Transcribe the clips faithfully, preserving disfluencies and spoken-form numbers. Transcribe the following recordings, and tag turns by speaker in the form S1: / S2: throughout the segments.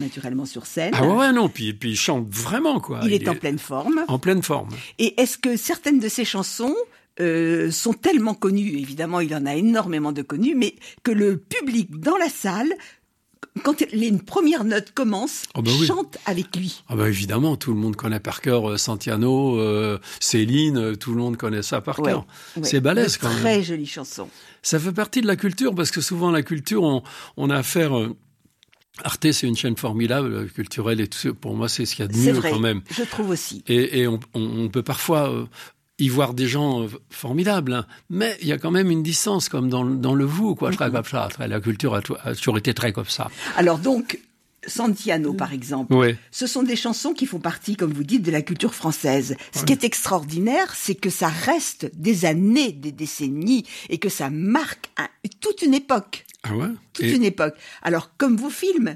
S1: naturellement sur scène.
S2: Ah ouais, ouais non, puis, puis il chante vraiment, quoi.
S1: Il, il est, est en pleine forme.
S2: En pleine forme.
S1: Et est-ce que certaines de ses chansons euh, sont tellement connues, évidemment il en a énormément de connues, mais que le public dans la salle, quand les premières notes commencent, oh bah oui. chante avec lui.
S2: Ah bah évidemment, tout le monde connaît par cœur euh, Santiano, euh, Céline, euh, tout le monde connaît ça par
S1: ouais,
S2: cœur.
S1: Ouais.
S2: C'est balèze quand même.
S1: Très jolie chanson.
S2: Ça fait partie de la culture, parce que souvent la culture, on, on a affaire... Euh, Arte, c'est une chaîne formidable, culturelle, et tout. Pour moi, c'est ce qu'il y a de
S1: c'est
S2: mieux
S1: vrai,
S2: quand même.
S1: Je trouve aussi.
S2: Et, et on, on, on peut parfois... Euh, y voir des gens formidables, hein. Mais il y a quand même une distance, comme dans, dans le vous, quoi. Mm-hmm. Très comme ça. La culture a, a toujours été très comme ça.
S1: Alors donc, Santiano, par exemple,
S2: oui.
S1: ce sont des chansons qui font partie, comme vous dites, de la culture française. Ce oui. qui est extraordinaire, c'est que ça reste des années, des décennies, et que ça marque un, toute une époque.
S2: Ah ouais?
S1: Toute
S2: et...
S1: une époque. Alors, comme vos films.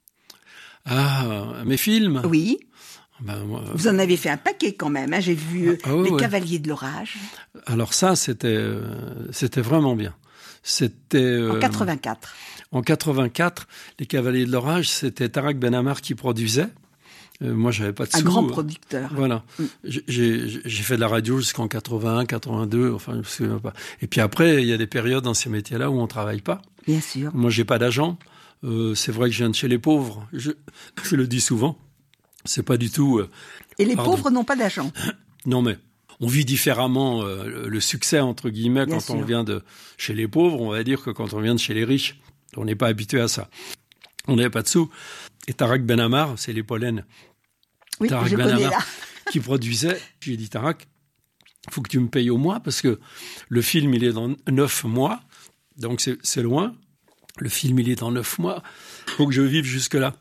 S2: Ah, mes films?
S1: Oui.
S2: Ben, moi,
S1: vous en avez fait un paquet quand même, hein. J'ai vu ah, oh, Les ouais. Cavaliers de l'Orage.
S2: Alors ça, c'était, euh, c'était vraiment bien. C'était... Euh,
S1: en quatre-vingt-quatre.
S2: En quatre-vingt-quatre, Les Cavaliers de l'Orage, c'était Tarak Ben Ammar qui produisait. Euh, moi, j'avais pas de sous.
S1: Un grand producteur.
S2: Voilà. Mm. J'ai, j'ai fait de la radio jusqu'en quatre-vingt-un, quatre-vingt-deux, enfin, je me souviens pas. Et puis après, il y a des périodes dans ces métiers-là où on travaille pas.
S1: Bien sûr.
S2: Moi, j'ai pas d'agent. Euh, c'est vrai que je viens de chez les pauvres. Je, je le dis souvent. C'est pas du tout... Euh,
S1: Et les
S2: pardon.
S1: pauvres n'ont pas d'argent.
S2: Non, mais on vit différemment euh, le succès, entre guillemets,
S1: Bien
S2: quand
S1: sûr.
S2: on vient de chez les pauvres. On va dire que quand on vient de chez les riches, on n'est pas habitué à ça. On n'avait pas de sous. Et Tarak Ben Ammar, c'est les Pollens.
S1: Oui,
S2: Tarak
S1: je
S2: Ben
S1: connais
S2: Ammar
S1: là.
S2: qui produisait. J'ai dit, Tarak, il faut que tu me payes au mois, parce que le film, il est dans neuf mois. Donc, c'est, c'est loin. Le film, il est dans neuf mois. Il faut que je vive jusque-là.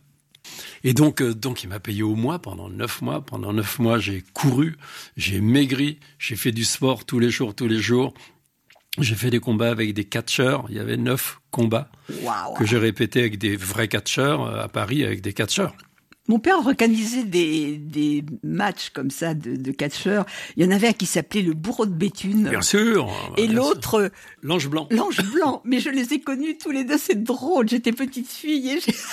S2: Et donc, euh, donc, il m'a payé au mois pendant neuf mois. Pendant neuf mois, j'ai couru, j'ai maigri, j'ai fait du sport tous les jours, tous les jours. J'ai fait des combats avec des catcheurs. Il y avait neuf combats
S1: wow.
S2: que j'ai répétés avec des vrais catcheurs à Paris, avec des catcheurs.
S1: Mon père organisait des, des matchs comme ça de, de catcheurs. Il y en avait un qui s'appelait le Bourreau de Béthune.
S2: Bien sûr.
S1: Et
S2: bien
S1: l'autre...
S2: sûr. L'Ange Blanc.
S1: L'Ange Blanc. Mais je les ai connus tous les deux, c'est drôle. J'étais petite fille et j'ai...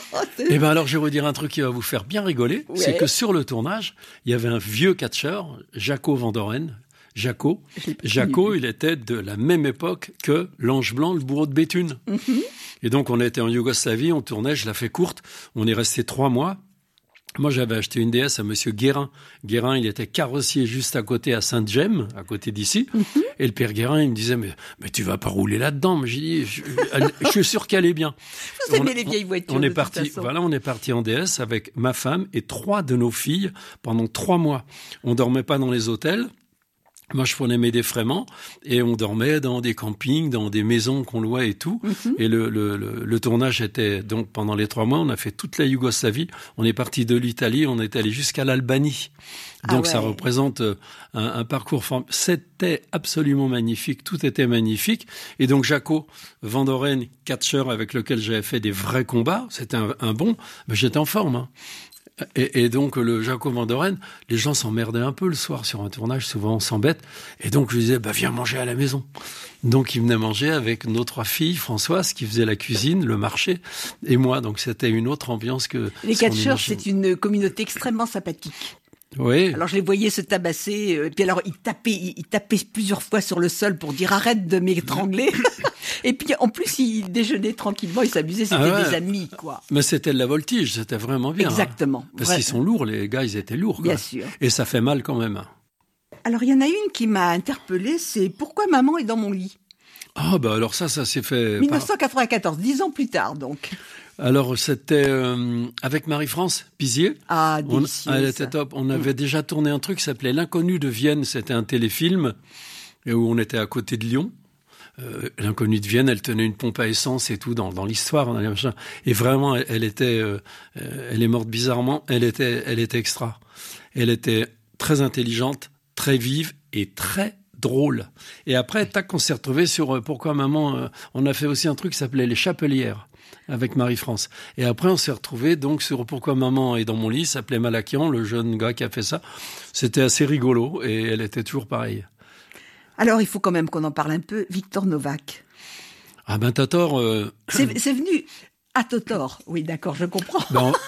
S2: Eh ben alors, je vais vous dire un truc qui va vous faire bien rigoler.
S1: Ouais.
S2: C'est que sur le tournage, il y avait un vieux catcheur, Jaco Van Doren. Jaco. Jaco, il était de la même époque que l'Ange Blanc, le Bourreau de Béthune.
S1: Mm-hmm.
S2: Et donc, on était en Yougoslavie, on tournait, je la fais courte. On est resté trois mois. Moi, j'avais acheté une D S à monsieur Guérin. Guérin, il était carrossier juste à côté, à Sainte-Gemme, à côté d'ici. Mm-hmm. Et le père Guérin, il me disait, mais, mais tu vas pas rouler là-dedans. Mais j'ai dit, je, je suis sûr qu'elle est bien.
S1: Vous aimez les vieilles voitures.
S2: On est parti, voilà, on est parti en D S avec ma femme et trois de nos filles pendant trois mois. On dormait pas dans les hôtels. Moi, je prenais mes défraiements et on dormait dans des campings, dans des maisons qu'on louait et tout. Mm-hmm. Et le, le, le, le tournage était donc pendant les trois mois, on a fait toute la Yougoslavie. On est parti de l'Italie, on est allé jusqu'à l'Albanie. Donc ah ouais. Ça représente un, un parcours formidable. C'était absolument magnifique, tout était magnifique. Et donc Jaco Van Doren, catcheur avec lequel j'avais fait des vrais combats, c'était un, un bon. Mais j'étais en forme. Hein. Et, et donc, le Jaco Van Doren, les gens s'emmerdaient un peu le soir sur un tournage, souvent on s'embête. Et donc, je lui disais, bah, viens manger à la maison. Donc, il venait manger avec nos trois filles, Françoise, qui faisait la cuisine, le marché, et moi. Donc, c'était une autre ambiance que...
S1: Les catcheurs, c'est une communauté extrêmement sympathique.
S2: Oui.
S1: Alors je les voyais se tabasser, euh, et puis alors ils tapaient, ils, ils tapaient plusieurs fois sur le sol pour dire arrête de m'étrangler. Et puis en plus ils déjeunaient tranquillement, ils s'amusaient, c'était ah ouais. des amis quoi.
S2: Mais c'était de la voltige, c'était vraiment bien.
S1: Exactement.
S2: Hein. Parce qu'ils sont lourds, les gars, ils étaient lourds.
S1: Bien
S2: quoi.
S1: sûr.
S2: Et ça fait mal quand même.
S1: Alors il y en a une qui m'a interpellée, c'est pourquoi maman est dans mon lit.
S2: Ah bah alors ça, ça s'est fait.
S1: dix-neuf cent quatre-vingt-quatorze, par... dix ans plus tard donc.
S2: Alors, c'était euh, avec Marie-France Pizier.
S1: Ah, délicieux.
S2: On, elle était top. On avait mmh. déjà tourné un truc qui s'appelait L'inconnu de Vienne. C'était un téléfilm et où on était à côté de Lyon. Euh, L'inconnu de Vienne, elle tenait une pompe à essence et tout dans, dans l'histoire. Et vraiment, elle, elle était, euh, elle est morte bizarrement. Elle était, elle était extra. Elle était très intelligente, très vive et très drôle. Et après, tac, on s'est retrouvé sur euh, Pourquoi maman. Euh, on a fait aussi un truc qui s'appelait Les Chapelières. Avec Marie-France. Et après, on s'est retrouvés donc sur Pourquoi maman est dans mon lit, s'appelait Malakian, le jeune gars qui a fait ça. C'était assez rigolo et elle était toujours pareille.
S1: Alors, il faut quand même qu'on en parle un peu. Victor Novak.
S2: Ah ben, Tator... Euh...
S1: C'est, c'est venu à Totor. Oui, d'accord, je comprends.
S2: Ben,